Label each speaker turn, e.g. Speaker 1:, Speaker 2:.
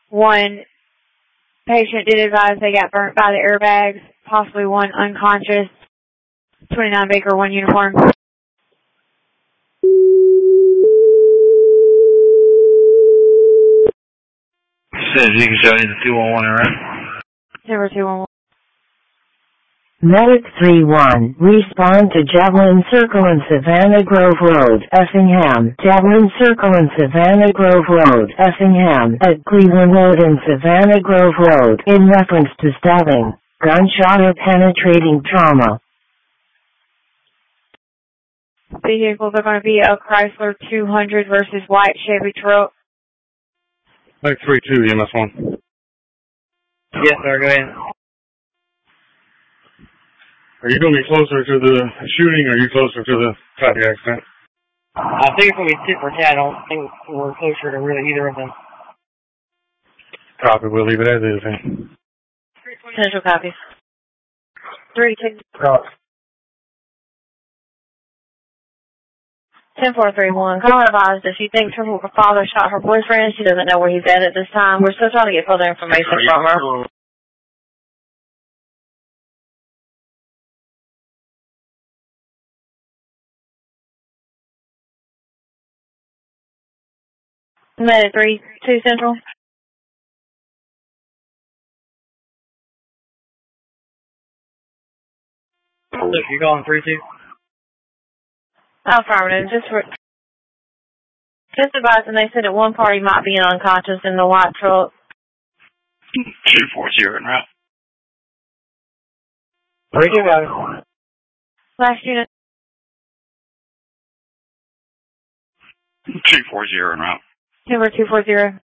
Speaker 1: One patient did advise they got burnt by the airbags, possibly one unconscious, 29 Baker, 1 uniform.
Speaker 2: Says you can show you the 211 around.
Speaker 1: Number 211.
Speaker 3: Medic 3-1, respond to Javelin Circle and Savannah Grove Road, Effingham. Javelin Circle and Savannah Grove Road, Effingham, at Cleveland Road and Savannah Grove Road, in reference to stabbing, gunshot or penetrating trauma.
Speaker 1: Vehicles are going to be a Chrysler 200 versus white Chevy truck.
Speaker 4: Like 3-2, EMS1.
Speaker 2: Yes, sir, go ahead.
Speaker 4: Are you going to be closer to the shooting, or are you closer to the traffic accident?
Speaker 2: I think it's going to be tit for tat. I don't think we're closer to really either of them.
Speaker 4: Copy, we'll leave it as is then.
Speaker 1: Central copies. 3-2. 10-4-3-1. Call advised that she thinks her father shot her boyfriend. She doesn't know where he's at this time. We're still trying to get further information from her. Medic 3-2 Central.
Speaker 2: Look, you're calling 3-2?
Speaker 1: Affirmative. Just advising they said that one party might be unconscious in the white truck.
Speaker 2: 240 en route. 3-2, guys.
Speaker 1: Last unit.
Speaker 2: 240 en route.
Speaker 1: Number 240.